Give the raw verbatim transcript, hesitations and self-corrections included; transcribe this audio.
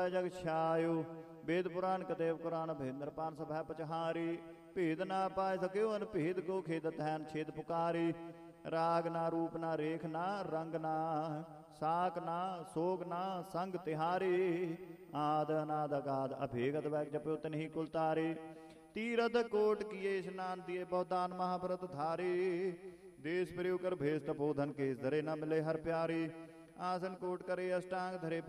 जग छायो वेद पुराण कतेव कुरान भेद निरपान सब है पचहारी भेद ना पाए सक्यो अनभेद को खेदत है छेद पुकारी राग ना रूप ना रेख ना रंग ना साक ना सोग ना संग तिहारी आद अनाद अगाध अभेगत वैग जप्यो तनहि कुल तारे तीरथ कोट किए स्नान दिए बहुदान महाव्रत धारे देश प्रयोग कर भेष तपोधन केस धरे न मिले हर प्यारे आसन कोट करे अष्टांग धरे